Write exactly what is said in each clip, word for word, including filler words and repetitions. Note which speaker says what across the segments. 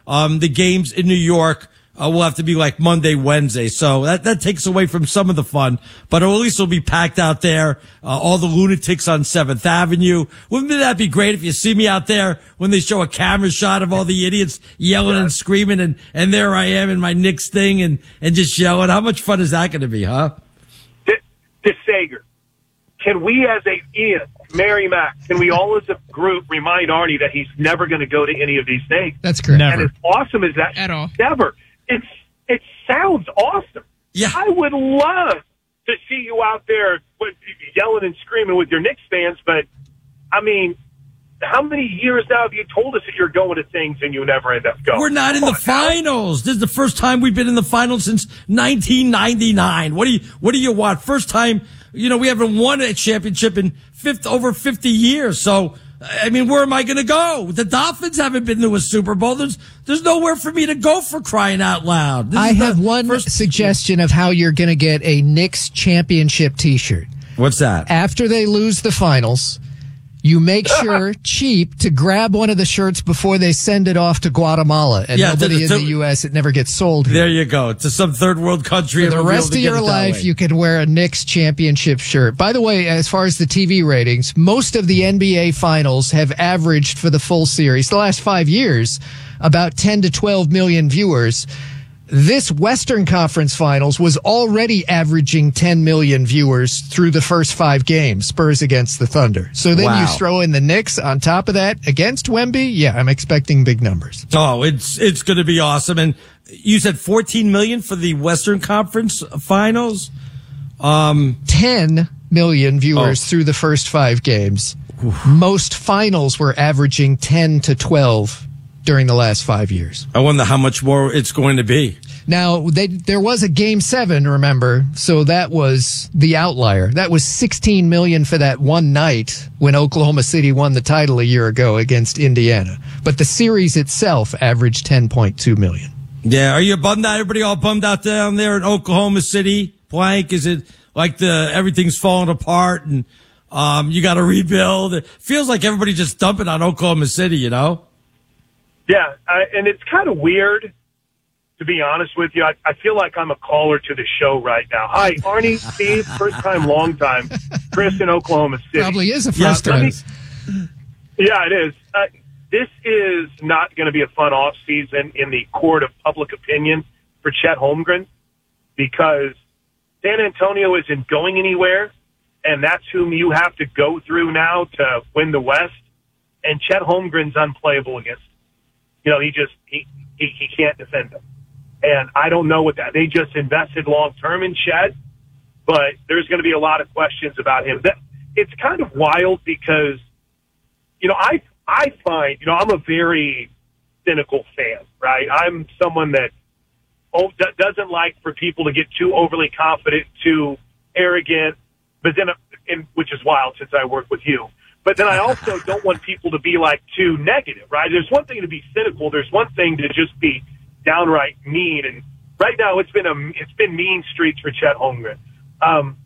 Speaker 1: Um, the games in New York uh, will have to be like Monday, Wednesday. So that, that takes away from some of the fun, but at least it'll be packed out there. Uh, all the lunatics on seventh Avenue. Wouldn't that be great if you see me out there when they show a camera shot of all the idiots yelling and screaming, and, and there I am in my Knicks thing and, and just yelling? How much fun is that going to be, huh?
Speaker 2: DeSager, can we as a Ian, Mary Mac, can we all as a group remind Arnie that he's never going to go to any of these things?
Speaker 3: That's correct.
Speaker 4: Never.
Speaker 2: And as awesome as that,
Speaker 4: At all.
Speaker 2: Never. It's it sounds awesome.
Speaker 1: Yeah.
Speaker 2: I would love to see you out there with, yelling and screaming with your Knicks fans, but I mean, how many years now have you told us that you're going to things and you never end up going?
Speaker 1: We're not in
Speaker 2: Come
Speaker 1: the
Speaker 2: on now.
Speaker 1: finals. This is the first time we've been in the finals since nineteen ninety-nine. What do you, what do you want? First time, you know, we haven't won a championship in fifth, over fifty years. So, I mean, where am I going to go? The Dolphins haven't been to a Super Bowl. There's, there's nowhere for me to go, for crying out loud. This
Speaker 3: I
Speaker 1: is the
Speaker 3: have one
Speaker 1: first-
Speaker 3: suggestion of how you're going to get a Knicks championship T-shirt.
Speaker 1: What's that?
Speaker 3: After they lose the finals, you make sure cheap to grab one of the shirts before they send it off to Guatemala, and
Speaker 1: Yeah, to
Speaker 3: nobody
Speaker 1: the-
Speaker 3: in
Speaker 1: to-
Speaker 3: the U S it never gets sold here.
Speaker 1: There you go. To some third world country.
Speaker 3: For
Speaker 1: and
Speaker 3: the
Speaker 1: we'll be able
Speaker 3: rest
Speaker 1: to
Speaker 3: of
Speaker 1: get
Speaker 3: your
Speaker 1: it that
Speaker 3: life,
Speaker 1: way.
Speaker 3: you can wear a Knicks championship shirt. By the way, as far as the T V ratings, most of the N B A finals have averaged for the full series, the last five years, about ten to twelve million viewers. This Western Conference Finals was already averaging ten million viewers through the first five games, Spurs against the Thunder. So then
Speaker 1: Wow.
Speaker 3: you throw in the Knicks on top of that against Wemby. Yeah, I'm expecting big numbers.
Speaker 1: Oh, it's it's going to be awesome. And you said fourteen million for the Western Conference Finals. Um,
Speaker 3: ten million viewers
Speaker 1: Oh.
Speaker 3: through the first five games. Most finals were averaging ten to twelve during the last five years.
Speaker 1: I wonder how much more it's going to be.
Speaker 3: Now, they, there was a game seven, remember? So that was the outlier. That was sixteen million for that one night when Oklahoma City won the title a year ago against Indiana. But the series itself averaged ten point two million.
Speaker 1: Yeah, are you bummed out? Everybody all bummed out down there in Oklahoma City? Blank, is it like the everything's falling apart and um, you got to rebuild? It feels like everybody just dumping on Oklahoma City, you know?
Speaker 2: Yeah, I, and it's kind of weird, to be honest with you. I, I feel like I'm a caller to the show right now. Hi, Arnie, Steve, first time, long time. Chris in Oklahoma City.
Speaker 3: Probably is a
Speaker 1: Yeah,
Speaker 3: first
Speaker 1: let
Speaker 3: time.
Speaker 1: me-
Speaker 2: Yeah, it is. Uh, this is not going to be a fun off season in the court of public opinion for Chet Holmgren, because San Antonio isn't going anywhere, and that's whom you have to go through now to win the West. And Chet Holmgren's unplayable against. You know, he just he, he he can't defend them, and I don't know what that. They just invested long term in Chet, but there's going to be a lot of questions about him. That it's kind of wild because, you know, I I find, you know, I'm a very cynical fan, right? I'm someone that oh, d- doesn't like for people to get too overly confident, too arrogant, but then, uh, and, which is wild since I work with you. But then I also don't want people to be like too negative, right? There's one thing to be cynical. There's one thing to just be downright mean. And right now it's been a, it's been mean streaks for Chet Holmgren. Um,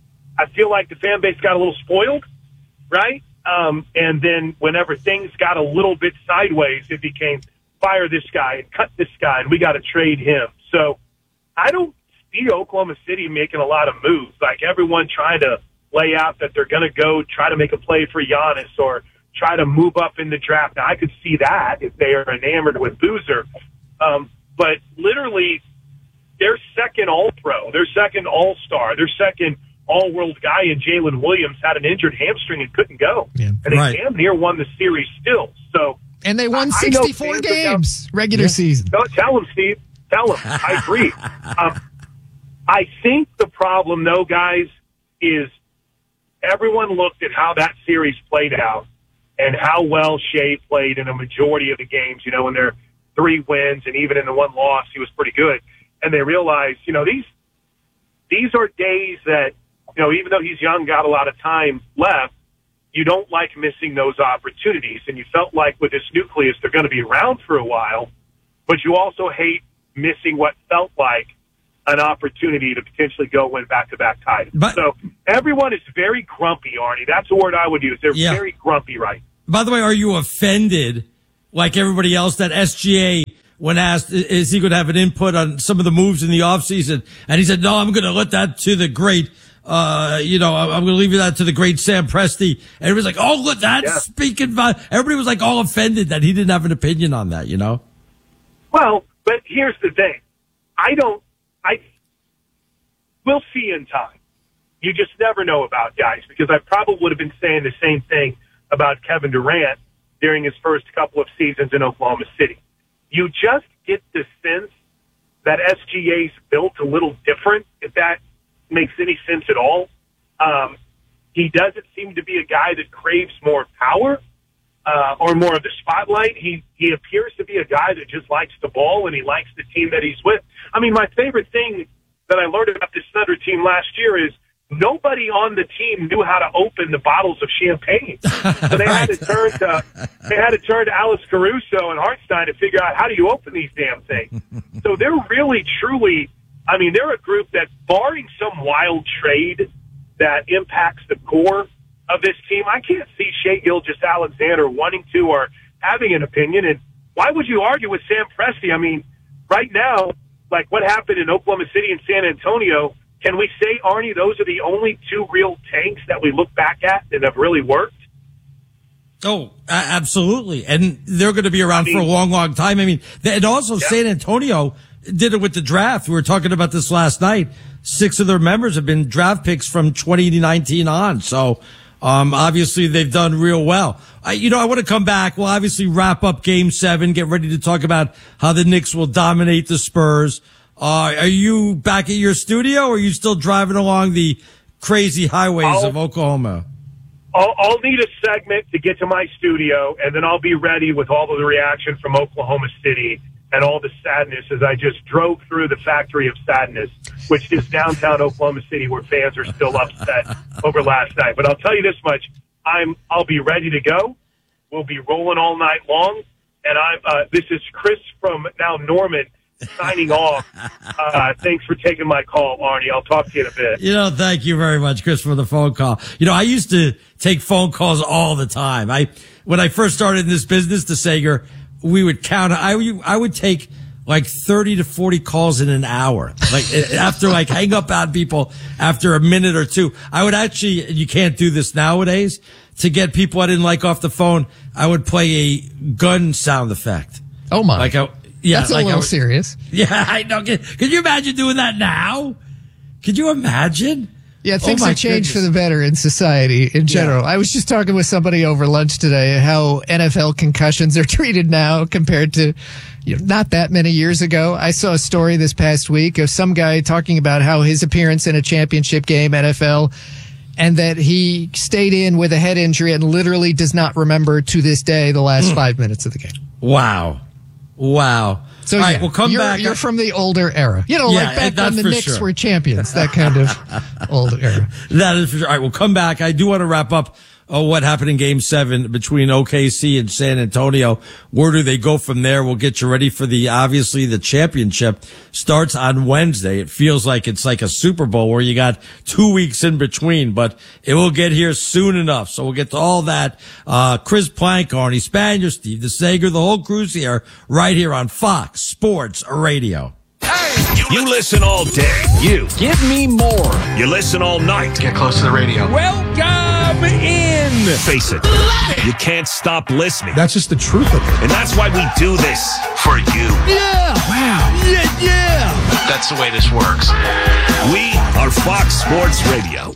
Speaker 2: I feel like the fan base got a little spoiled, right? Um, and then whenever things got a little bit sideways, it became fire this guy and cut this guy and we got to trade him. So I don't see Oklahoma City making a lot of moves. Like everyone trying to lay out that they're going to go try to make a play for Giannis or try to move up in the draft. Now, I could see that if they are enamored with Boozer. Um, but literally, their second All-Pro, their second All-Star, their second All-World guy in Jalen Williams had an injured hamstring and couldn't go.
Speaker 3: Yeah.
Speaker 2: And they
Speaker 1: Right.
Speaker 2: damn near won the series still. So
Speaker 3: And they won
Speaker 2: I- I know
Speaker 3: sixty-four
Speaker 2: fans are down-
Speaker 3: games regular
Speaker 1: Yeah.
Speaker 3: season.
Speaker 2: no, tell him, Steve. Tell him. I agree. um, I think the problem, though, guys, is everyone looked at how that series played out and how well Shea played in a majority of the games, you know, in their three wins and even in the one loss, he was pretty good. And they realized, you know, these these are days that, you know, even though he's young, got a lot of time left, you don't like missing those opportunities. And you felt like with this nucleus, they're going to be around for a while, but you also hate missing what felt like an opportunity to potentially go win back-to-back titles.
Speaker 1: But-
Speaker 2: So everyone is very grumpy, Arnie. That's the word I would use. They're
Speaker 1: Yeah.
Speaker 2: very grumpy right
Speaker 1: By the way, are you offended, like everybody else, that S G A when asked, is he going to have an input on some of the moves in the offseason? And he said, no, I'm going to let that to the great, uh, you know, I'm going to leave that to the great Sam Presti. And everybody's like, oh, look, that's yeah. speaking about, everybody was like all offended that he didn't have an opinion on that, you know?
Speaker 2: Well, but here's the thing. I don't, I, we'll see in time. You just never know about guys, because I probably would have been saying the same thing about Kevin Durant during his first couple of seasons in Oklahoma City. You just get the sense that S G A's built a little different, if that makes any sense at all. Um, he doesn't seem to be a guy that craves more power uh, or more of the spotlight. He he appears to be a guy that just likes the ball, and he likes the team that he's with. I mean, my favorite thing that I learned about this Thunder team last year is nobody on the team knew how to open the bottles of champagne. So they
Speaker 1: right.
Speaker 2: had to turn to they had to turn to Alex Caruso and Hartenstein to figure out, how do you open these damn things? So they're really, truly, I mean, they're a group that, barring some wild trade that impacts the core of this team, I can't see Shai Gilgeous-Alexander wanting to or having an opinion. And why would you argue with Sam Presti? I mean, right now, like what happened in Oklahoma City and San Antonio, can we say, Arnie, those are the only two real tanks that we look back at that have really worked?
Speaker 1: Oh, absolutely. And they're going to be around I mean, for a long, long time. I mean, and also yeah. San Antonio did it with the draft. We were talking about this last night. Six of their members have been draft picks from twenty nineteen on. So, um, obviously they've done real well. I, you know, I want to come back. We'll obviously wrap up game seven, get ready to talk about how the Knicks will dominate the Spurs. Uh, are you back at your studio, or are you still driving along the crazy highways I'll, of Oklahoma?
Speaker 2: I'll, I'll need a segment to get to my studio, and then I'll be ready with all of the reaction from Oklahoma City and all the sadness as I just drove through the factory of sadness, which is downtown Oklahoma City, where fans are still upset over last night. But I'll tell you this much. I'm, I'll be ready to go. We'll be rolling all night long. And I'm, uh, this is Chris from now Norman, signing off. Uh, thanks for taking my call, Arnie. I'll talk to you in a bit.
Speaker 1: You know, thank you very much, Chris, for the phone call. You know, I used to take phone calls all the time. I, when I first started in this business, the Sager, we would count, I, I would take like thirty to forty calls in an hour. Like after like hang up on people after a minute or two. I would actually, you can't do this nowadays, to get people I didn't like off the phone, I would play a gun sound effect.
Speaker 3: Oh my.
Speaker 1: Like a, Yeah,
Speaker 3: That's a
Speaker 1: like
Speaker 3: little
Speaker 1: I,
Speaker 3: serious.
Speaker 1: Yeah, I know. Could, could you imagine doing that now? Could you imagine?
Speaker 3: Yeah, things
Speaker 1: oh
Speaker 3: have changed
Speaker 1: goodness.
Speaker 3: for the better in society in general. Yeah. I was just talking with somebody over lunch today how N F L concussions are treated now compared to, you know, not that many years ago. I saw a story this past week of some guy talking about how his appearance in a championship game, N F L, and that he stayed in with a head injury and literally does not remember to this day the last mm. five minutes of the game.
Speaker 1: Wow. Wow.
Speaker 3: So,
Speaker 1: All right,
Speaker 3: yeah,
Speaker 1: we'll come
Speaker 3: you're,
Speaker 1: back.
Speaker 3: You're from the older era. You know,
Speaker 1: yeah,
Speaker 3: like back when the Knicks
Speaker 1: sure.
Speaker 3: were champions, that kind of old era.
Speaker 1: That is for sure. All right, we'll come back. I do want to wrap up uh, what happened in game seven between O K C and San Antonio. Where do they go from there? We'll get you ready for the, obviously, the championship starts on Wednesday. It feels like it's like a Super Bowl where you got two weeks in between, but it will get here soon enough. So we'll get to all that. Uh, Chris Plank, Arnie Spanier, Steve DeSager, the whole crew's here, right here on Fox Sports Radio.
Speaker 4: You listen all day. You. Give me more. You listen all night.
Speaker 5: Get close to the radio.
Speaker 4: Welcome in. Face it. You can't stop listening.
Speaker 5: That's just the truth of it.
Speaker 4: And that's why we do this. For you.
Speaker 1: Yeah.
Speaker 4: Wow.
Speaker 1: Yeah, yeah.
Speaker 5: That's the way this works.
Speaker 4: We are Fox Sports Radio.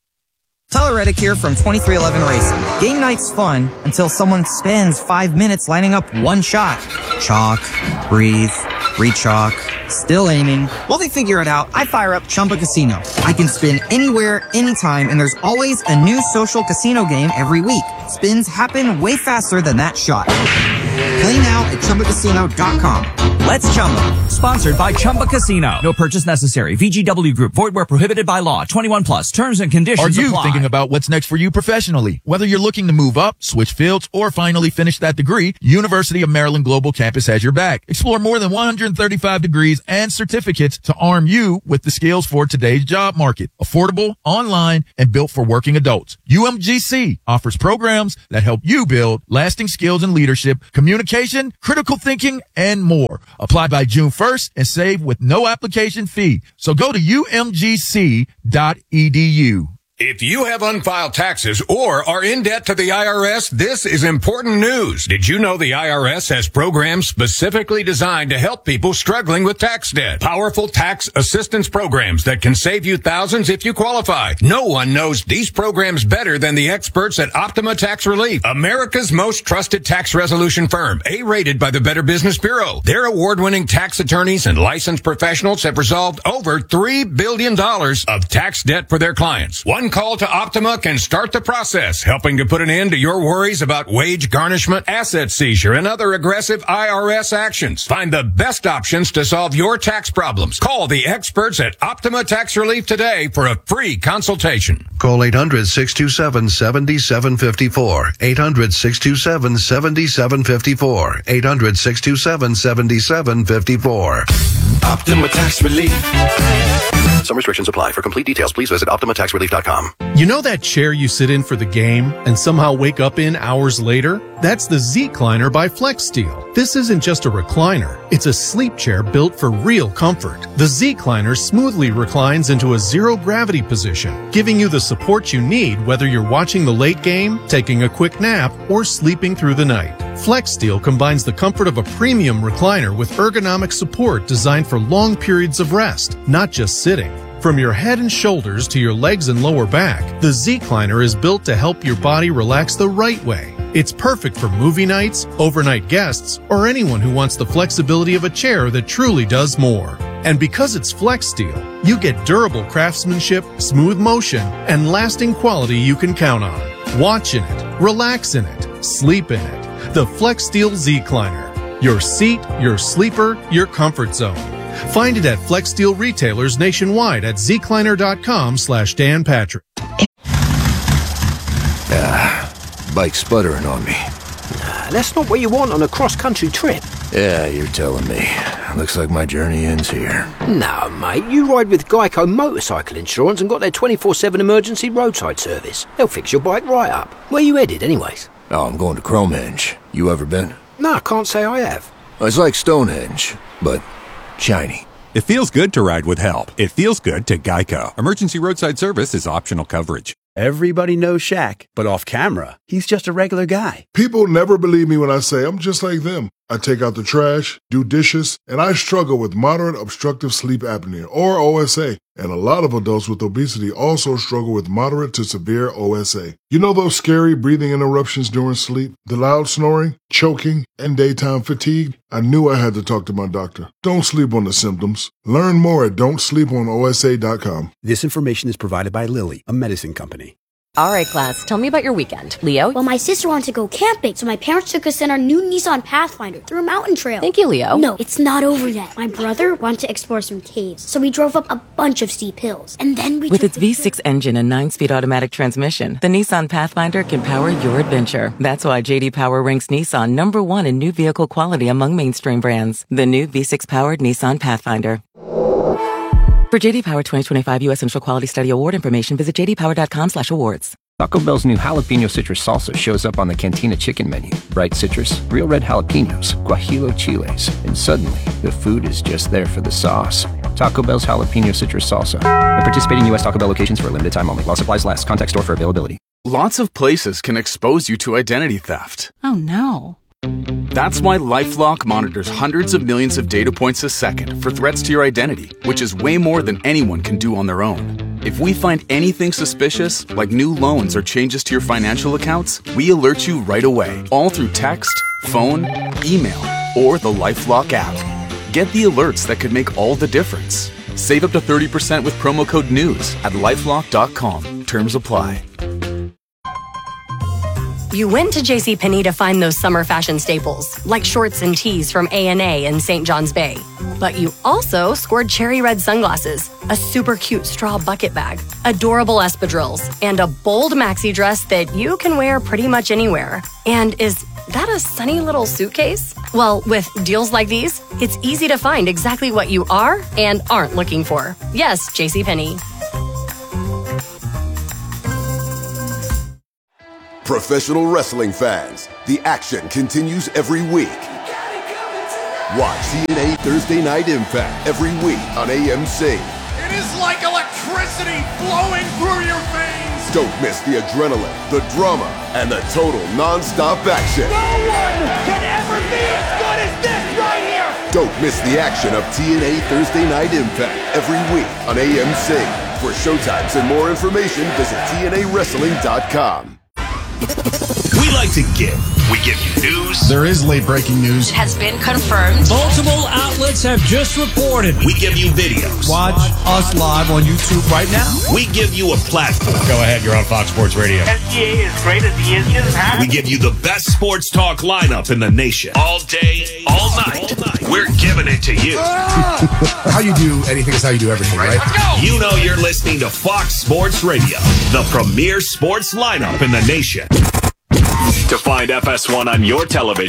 Speaker 6: Tyler Reddick here from twenty-three eleven Racing. Game night's fun until someone spends five minutes lining up one shot. Chalk, breathe, re-chalk, still aiming. While they figure it out, I fire up Chumba Casino. I can spin anywhere, anytime, and there's always a new social casino game every week. Spins happen way faster than that shot. Play now at Chumba Casino dot com.
Speaker 7: Let's Chumba. Sponsored by Chumba Casino. No purchase necessary. V G W Group. Void where prohibited by law. twenty-one plus. Terms and conditions
Speaker 8: apply. Are you
Speaker 7: apply.
Speaker 8: thinking about what's next for you professionally? Whether you're looking to move up, switch fields, or finally finish that degree, University of Maryland Global Campus has your back. Explore more than one hundred thirty-five degrees and certificates to arm you with the skills for today's job market. Affordable, online, and built for working adults. U M G C offers programs that help you build lasting skills in leadership, communication, critical thinking, and more. Apply by June first and save with no application fee. So go to U M G C dot E D U.
Speaker 4: If you have unfiled taxes or are in debt to the I R S, this is important news. Did you know the I R S has programs specifically designed to help people struggling with tax debt? Powerful tax assistance programs that can save you thousands if you qualify. No one knows these programs better than the experts at Optima Tax Relief, America's most trusted tax resolution firm, A-rated by the Better Business Bureau. Their award-winning tax attorneys and licensed professionals have resolved over three billion dollars of tax debt for their clients. One call to Optima can start the process, helping to put an end to your worries about wage garnishment, asset seizure, and other aggressive I R S actions. Find the best options to solve your tax problems. Call the experts at Optima Tax Relief today for a free consultation.
Speaker 9: Call eight hundred, six two seven, seven seven five four. eight hundred, six two seven, seven seven five four. eight hundred, six two seven, seven seven five four.
Speaker 5: Optima Tax Relief.
Speaker 9: Some restrictions apply. For complete details, please visit Optima Tax Relief dot com.
Speaker 10: You know that chair you sit in for the game and somehow wake up in hours later? That's the Z-Cliner by FlexSteel. This isn't just a recliner. It's a sleep chair built for real comfort. The Z-Cliner smoothly reclines into a zero-gravity position, giving you the support you need whether you're watching the late game, taking a quick nap, or sleeping through the night. FlexSteel combines the comfort of a premium recliner with ergonomic support designed for long periods of rest, not just sitting. From your head and shoulders to your legs and lower back, the Z-Cliner is built to help your body relax the right way. It's perfect for movie nights, overnight guests, or anyone who wants the flexibility of a chair that truly does more. And because it's FlexSteel, you get durable craftsmanship, smooth motion, and lasting quality you can count on. Watch in it, relax in it, sleep in it. The FlexSteel Z-Cliner. Your seat, your sleeper, your comfort zone. Find it at FlexSteel retailers nationwide at zcliner.com slash Dan Patrick.
Speaker 11: Ah, bike sputtering on me.
Speaker 12: Nah, that's not what you want on a cross-country trip.
Speaker 11: Yeah, you're telling me. Looks like my journey ends here.
Speaker 12: No, mate, you ride with Geico Motorcycle Insurance and got their twenty-four seven emergency roadside service. They'll fix your bike right up. Where you headed, anyways?
Speaker 11: Oh, I'm going to Cromhenge. You ever been?
Speaker 12: No, I can't say I have.
Speaker 11: It's like Stonehenge, but shiny.
Speaker 13: It feels good to ride with help. It feels good to Geico. Emergency roadside service is optional coverage.
Speaker 14: Everybody knows Shaq, but off camera, he's just a regular guy.
Speaker 15: People never believe me when I say I'm just like them. I take out the trash, do dishes, and I struggle with moderate obstructive sleep apnea, or O S A. And a lot of adults with obesity also struggle with moderate to severe O S A. You know those scary breathing interruptions during sleep, the loud snoring, choking, and daytime fatigue? I knew I had to talk to my doctor. Don't sleep on the symptoms. Learn more at don't sleep on O S A dot com.
Speaker 14: This information is provided by Lilly, a medicine company.
Speaker 16: All right, class, tell me about your weekend. Leo?
Speaker 17: Well, my sister wanted to go camping, so my parents took us in our new Nissan Pathfinder through a mountain trail.
Speaker 16: Thank you, Leo.
Speaker 17: No, it's not over yet. My brother wanted to explore some caves, so we drove up a bunch of steep hills. And then we
Speaker 18: With
Speaker 17: took
Speaker 18: its
Speaker 17: the
Speaker 18: V six engine and nine-speed automatic transmission, the Nissan Pathfinder can power your adventure. That's why J D Power ranks Nissan number one in new vehicle quality among mainstream brands. The new V six-powered Nissan Pathfinder. For J D Power twenty twenty-five U S Central Quality Study Award information, visit j d power dot com slash awards.
Speaker 19: Taco Bell's new jalapeno citrus salsa shows up on the Cantina chicken menu. Bright citrus, real red jalapenos, guajillo chiles, and suddenly the food is just there for the sauce. Taco Bell's jalapeno citrus salsa. At participating U S Taco Bell locations for a limited time only. While supplies last. Contact store for availability.
Speaker 20: Lots of places can expose you to identity theft.
Speaker 21: Oh no.
Speaker 20: That's why LifeLock monitors hundreds of millions of data points a second for threats to your identity, which is way more than anyone can do on their own. If we find anything suspicious, like new loans or changes to your financial accounts, we alert you right away, all through text, phone, email, or the LifeLock app. Get the alerts that could make all the difference. Save up to thirty percent with promo code NEWS at lifelock dot com. Terms apply.
Speaker 22: You went to JCPenney to find those summer fashion staples, like shorts and tees from A and A and Saint John's Bay. But you also scored cherry red sunglasses, a super cute straw bucket bag, adorable espadrilles, and a bold maxi dress that you can wear pretty much anywhere. And is that a sunny little suitcase? Well, with deals like these, it's easy to find exactly what you are and aren't looking for. Yes, JCPenney.
Speaker 23: Professional wrestling fans, the action continues every week.
Speaker 2: Watch T N A Thursday Night Impact every week on A M C.
Speaker 21: It is like electricity flowing through your veins.
Speaker 2: Don't miss the adrenaline, the drama, and the total non-stop action.
Speaker 21: No one can ever be as good as this right here.
Speaker 2: Don't miss the action of T N A Thursday Night Impact every week on A M C. For showtimes and more information, visit T N A wrestling dot com.
Speaker 23: We like to give. We give you news.
Speaker 24: There is late breaking news.
Speaker 22: It has been confirmed.
Speaker 1: Multiple outlets have just reported.
Speaker 23: We give you videos.
Speaker 1: Watch us live on YouTube right now.
Speaker 23: We give you a platform.
Speaker 25: Go ahead, you're on Fox Sports Radio.
Speaker 26: S G A is great as he is just
Speaker 23: We give you the best sports talk lineup in the nation. All day, all night. All night. We're giving it to you.
Speaker 24: How you do anything is how you do everything, right?
Speaker 23: Let's go. You know you're listening to Fox Sports Radio, the premier sports lineup in the nation.
Speaker 27: To find F S one on your television,